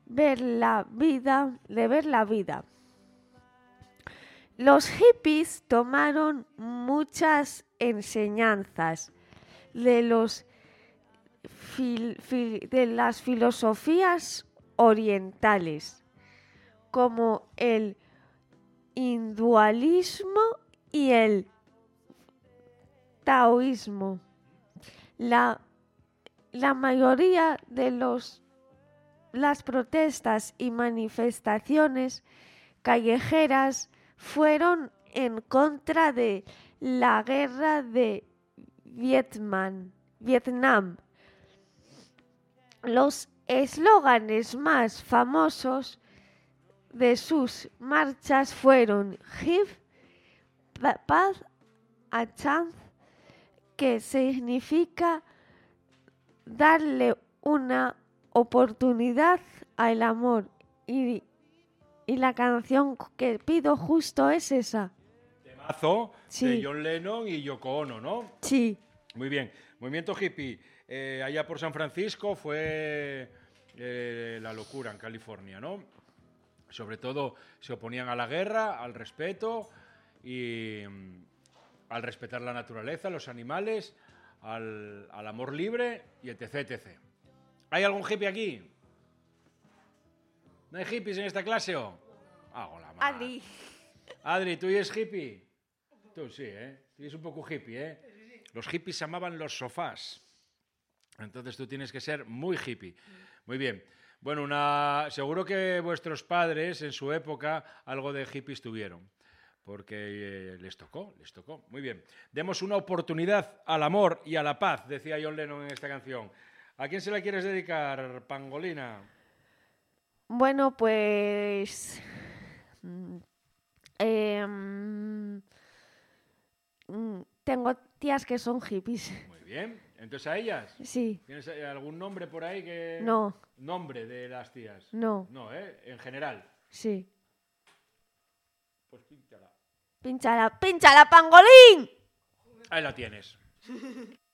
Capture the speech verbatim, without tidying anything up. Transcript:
ver la vida, de ver la vida. Los hippies tomaron muchas enseñanzas de, los fil, fil, de las filosofías orientales, como el hinduismo y el taoísmo. La, la mayoría de los, las protestas y manifestaciones callejeras fueron en contra de la guerra de Vietnam. Vietnam. Los eslóganes más famosos de sus marchas fueron Give Paz a Chance, que significa darle una oportunidad al amor, y, y la canción que pido justo es esa. Temazo Sí. De John Lennon y Yoko Ono, ¿no? Sí. Muy bien. Movimiento hippie. Eh, allá por San Francisco fue eh, la locura en California, ¿no? Sobre todo se oponían a la guerra, al respeto y mm, al respetar la naturaleza, los animales, al, al amor libre y etc, etcétera. ¿Hay algún hippie aquí? ¿No hay hippies en esta clase o? Hago la madre. Adri. Adri, ¿tú eres hippie? Tú sí, ¿eh? Tú eres un poco hippie, ¿eh? Los hippies amaban los sofás. Entonces tú tienes que ser muy hippie. Muy bien. Bueno, una... seguro que vuestros padres en su época algo de hippies tuvieron. Porque eh, les tocó, les tocó. Muy bien. Demos una oportunidad al amor y a la paz, decía John Lennon en esta canción. ¿A quién se la quieres dedicar, Pangolina? Bueno, pues... Eh, mm, tengo tías que son hippies. Muy bien. Entonces, ¿a ellas? Sí. ¿Tienes algún nombre por ahí que...? No. ¿Nombre de las tías? No. No, ¿eh? En general. Sí. Pues pínchala. Pínchala, pínchala, pangolín. Ahí la tienes.